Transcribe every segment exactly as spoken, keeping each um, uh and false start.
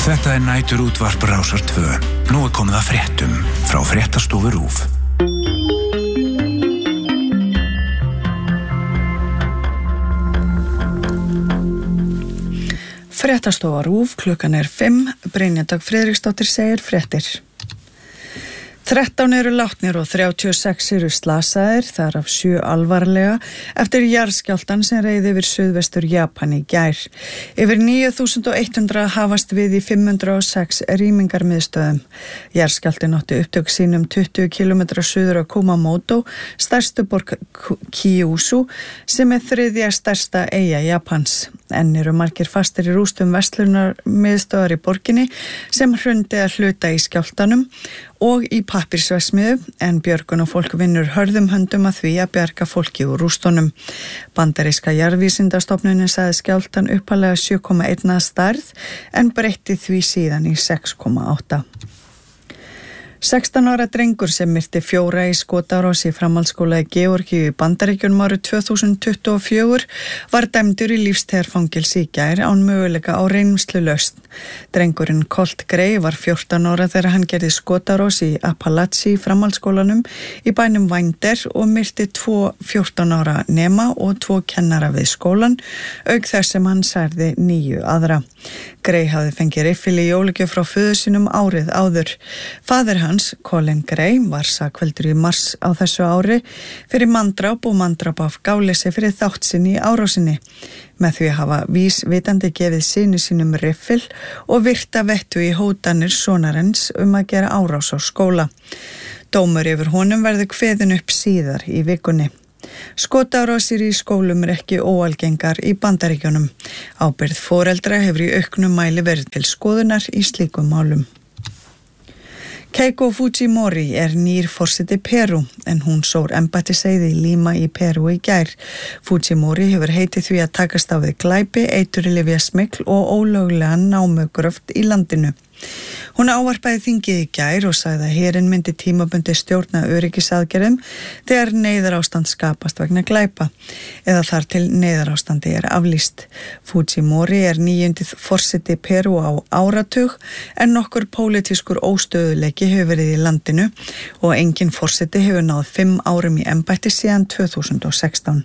Þetta er nætur útvarp Rásar tvö. Nú er komið að fréttum frá Fréttastofu RÚV. Fréttastofa RÚV, klukkan er fimm, Brynja Dögg Friðriksdóttir segir fréttir. þrettán eru látnir og þrjátíu og sex eru slasaðir, þar af sjö alvarlega, eftir jarðskjálftann sem reið yfir suðvestur Japan í gær. Yfir níu þúsund hundrað hafast við í fimm hundruð og sex rýmingarmiðstöðum. Jarðskjálftinn átti upptök sínum tuttugu kílómetra suður á Kumamoto, stærstu borg Kyushu, sem er þriðja stærsta eyja Japans. Enn eru margir fastir í rústum verslunarmiðstöðar í borginni sem hrundi að hluta í skjálftanum og í pappirsverksmiðju, en björgun og fólk vinnur hörðum höndum að því að bjarga fólki úr rústunum. Bandaríska jarðvísindastofnunin sagði skjálftan upphaflega sjö komma eitt að stærð en breytti því síðan í sex komma átta. sextán ára drengur sem myrti fjóra í skotárás í framhaldsskóla í Georgíu í Bandaríkjunum árið tvö þúsund tuttugu og fjögur var dæmdur í lífstíðarfangelsi í gær án möguleika á reynslulausn. Drengurinn Colt Gray var fjórtán ára þegar hann gerði skotárás í Appalachia framhaldsskólanum í bænum Winder og myrti tvo fjórtán ára nema og tvo kennara við skólan, auk þess sem hann særði níu aðra. Gray hafði fengið riffil í jólagjöf frá föður sínum árið áður. Faðir hans, Colin Gray, var sakfelldur í mars á þessu ári fyrir manndráp og manndráp af gáleysi fyrir þátt sinni í árásinni. Með því að hafa vísvitandi gefið syni sínum riffil og virta vettu í hótanir sonarins um að gera árás á skóla. Dómur yfir honum verður kveðinn upp síðar í vikunni. Skotárásir í skólum er ekki óalgengar í Bandaríkjunum. Ábyrgð foreldra hefur í auknum mæli verið til skoðunar í slíkum málum. Keiko Fujimori er nýr forseti Perú en hún sór embættiseið í Lima í Perú í gær. Fujimori hefur heitið því að takast á við glæpi, eiturlyfjasmygl og ólöglegan námugröft í landinu. Hún ávarpaði þingið í gær og sagði að herinn myndi tímabundið stjórna öryggisaðgerðum þegar neyðarástand skapast vegna glæpa eða þar til neyðarástandi er aflýst. Fujimori er níundi forseti Perú á áratug en nokkur pólitískur óstöðuleiki hefur verið í landinu og engin forseti hefur náð fimm árum í embætti síðan tvö þúsund og sextán.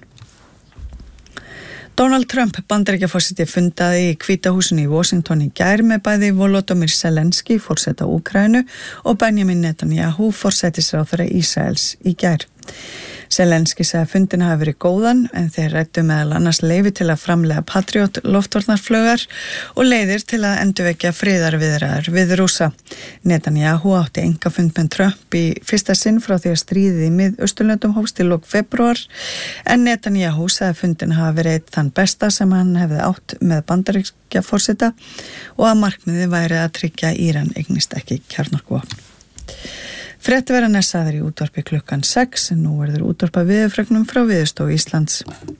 Donald Trump, Bandaríkjaforseti, fundaði í Hvíta húsinu í Washington í gær með bæði Volodymyr Zelensky, forseta Úkraínu, og Benjamin Netanyahu, forsætisráðherra Ísraels í gær. Zelensky sagði að fundin hafi verið góðan en þeir ræddu meðal annars leyfi til að framleiða Patriot loftvarnarflaugar og leiðir til að endurvekja friðarviðræður við Rússa. Netanyahu átti einkafund með Trump í fyrsta sinn frá því að stríðið í Mið-Austurlöndum hófst í lok febrúar en Netanyahu sagði að fundin hafi verið þann besta sem hann hefði átt með Bandaríkjaforseta og að markmiðið væri að tryggja að Íran eignist ekki kjarnorkuvopn. Fréttir verða næstaðir í útvarpi klukkan sex, en nú verður útvarpa veðurfregnum frá Veðurstofu Íslands.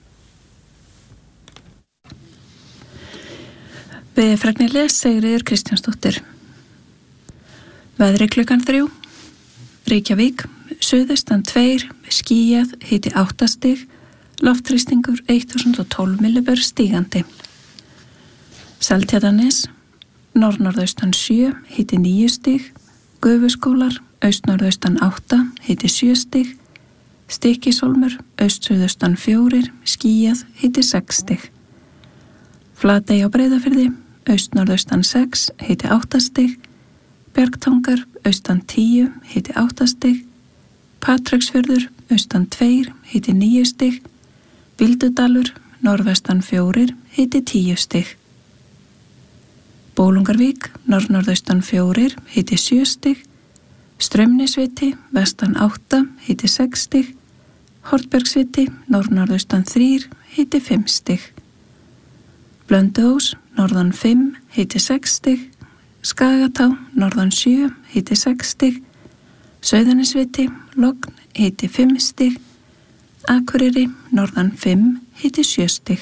Veðurfregnir les Sigríður Kristjánsdóttir. Veðri klukkan þrjú. Reykjavík, suðaustan tveir, skýjað, hiti átta stig, loftþrýstingur þúsund og tólf millimetrar stígandi. Seltjarnarnes, norðnorðaustan sjö, hiti níu stig, Gufuskólar, austnorðaustan átta, hiti sjö stig, Stykkishólmur, austsuðaustan fjórir, skýjað, hiti sex stig. Flatey á Breiðafirði, austnorðaustan sex, hiti átta stig, Bjargtangar, austan tíu, hiti átta stig, Patreksfjörður, austan tveir, hiti níu stig, Bíldudalur, norðvestan fjórir, hiti tíu stig. Bólungarvík, norðnorðaustan fjórir, hiti sjö stig, Straumnesviti, vestan átta, hiti sex stig, Hornbergsviti, norðnorðaustan þrír, hiti fimm stig. Blönduós, norðan fimm, hiti sex stig, Skagatá, norðan sjö, hiti sex stig, Sauðanesviti, logn, hiti fimm stig, Akureyri, norðan fimm, hiti sjö stig.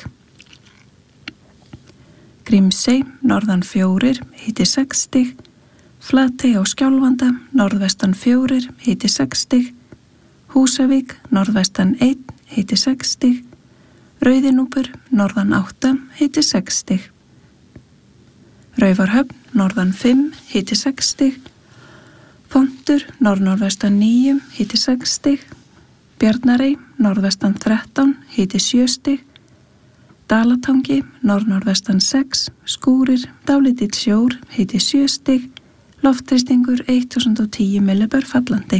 Grímsey, norðan fjórir, hiti sex stig, Flatey á Skjálfanda, norðvestan fjórir, hiti sex stig, Húsavík, norðvestan einn, hiti sex stig, Rauðinúpur, norðan átta, hiti sex stig. Raufarhöfn, norðan fimm, hiti sex stig. Fontur, norð-norðvestan níu, hiti sex stig. Bjarnarey, norðvestan þrettán, hiti sjö stig. Dalatangi, norð-norðvestan sex, skúrir, dálítill sjór, hiti sjö stig. Loftþrýstingur þúsund og tíu millibar fallandi.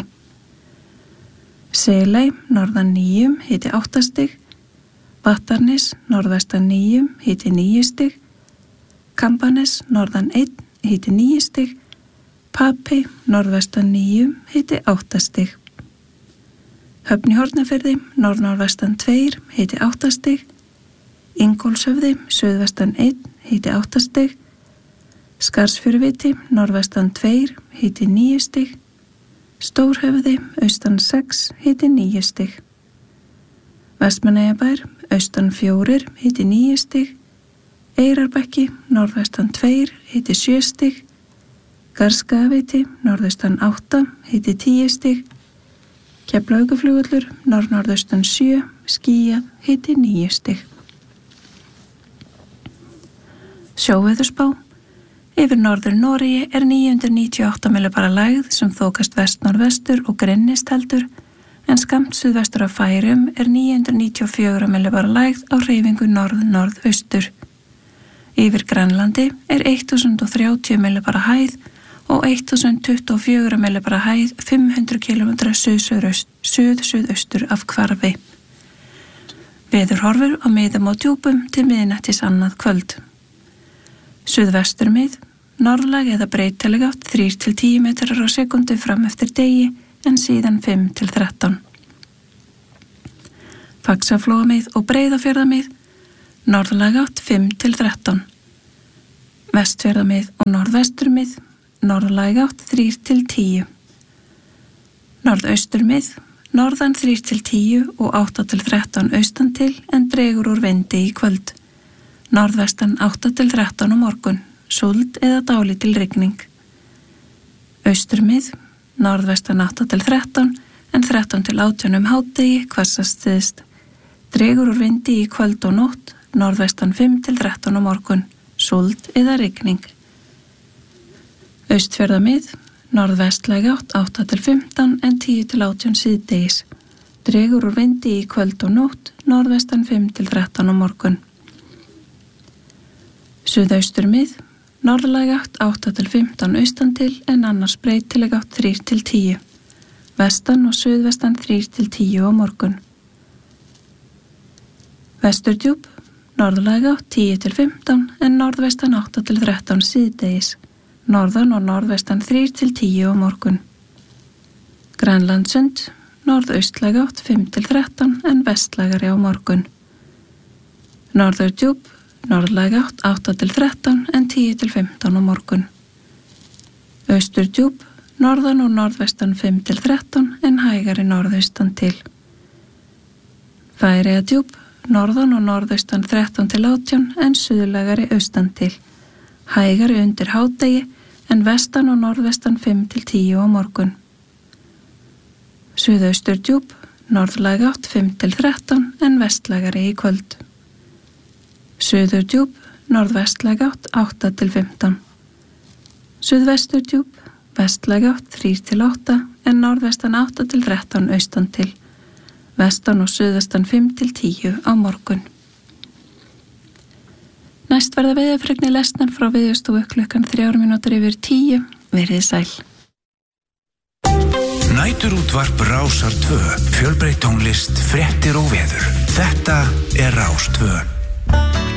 Seley, norðan níu, hiti átta stig. Vattarnes, norðvestan níu, hiti níu stig. Kambanes, norðan einn, hiti níu stig. Papey, norðvestan níu, hiti átta stig. Höfn í Hornafirði, norð-norðvestan tveir, hiti átta stig. Ingólfshöfði, suðvestan einn, hiti átta stig. Skarðsfjöruviti, norðvestan tveir, hiti níu stig. Stórhöfði, austan sex, hiti níu stig. Vestmannaeyjabær, austan fjórir, hiti níu stig. Eyrarbekki, norðvestan tveir, hiti sjö stig. Garðskagaviti, norðaustan átta, hiti tíu stig. Keflavíkurflugvöllur, norð-norðaustan sjö, skýjað, hiti níu stig. Sjóveðurspá. Yfir norður Noregi er níu hundruð níutíu og átta millibara lægð sem þokast vest-norðvestur og grynnist heldur, en skammt suðvestur af Færeyjum er níu hundruð níutíu og fjögur millibara lægð á hreyfingu norð-norðaustur. Yfir Grænlandi er þúsund og þrjátíu millibara hæð og þúsund tuttugu og fjögur millibara hæð fimm hundruð kílómetra suð-suðaustur af Hvarfi. Veðurhorfur á miðum og djúpum til miðnættis annað kvöld. Suðvestur mið, norðlæg eða breytileg átt þrír til tíu metrar á sekundu fram eftir degi en síðan fimm til þrettán. Faxaflóamið og Breiðafjarðamið, norðlæg átt fimm til þrettán. Vestfjarðamið og norðvesturmið, norðlæg átt þrír til tíu. Norðausturmið, norðan þrír til tíu og átta til þrettán austan til en dregur úr vindi í kvöld. Norðvestan átta til þrettán á morgun, súld eða dálítil rigning. Austurmið, norðvestan átta til þrettán en þrettán til átján um hádegi hvassast syðst. Dregur úr vindi í kvöld og nótt, norðvestan fimm til þrettán á morgun, súld eða rigning. Austfjarðamið, norðvestlæg átt átta til fimmtán en tíu til átján síðdegis. Dregur úr vindi í kvöld og nótt, norðvestan fimm til þrettán á morgun. Suðausturmið, norðlæg átt átta til fimmtán austan til en annars breytileg átt þrír til tíu. Vestan og suðvestan þrír til tíu á morgun. Vesturdjúp, norðlæg átt tíu til fimmtán en norðvestan átta til þrettán síðdegis. Norðan og norðvestan þrír til tíu á morgun. Grænlandssund, norðaustlæg átt fimm til þrettán en vestlægari á morgun. Norðurdjúp, norðlæg átt átta til þrettán en tíu til fimmtán á morgun. Austurdjúp, norðan og norðvestan fimm til þrettán en hægari norðaustan til. Færeyjadjúp, norðan og norðaustan þrettán til átján en suðlægari austan til. Hægari undir hádegi en vestan og norðvestan fimm til tíu á morgun. Suðausturdjúp, norðlæg átt fimm til þrettán en vestlægari í kvöld. Suðurdjúp, norðvestlæg átt átta til fimmtán. Suðvesturdjúp, vestlæg átt þrír til átta en norðvestan átta til þrettán austan til. Vestan og suðvestan fimm til tíu á morgun. Næst verða veðurfregnir lesnar frá Veðurstofu klukkan þrjár mínútur yfir tíu. Verið sæl. Næturútvarp Rásar tvö, fjölbreytt tónlist, fréttir og veður. Þetta er Rás tvö.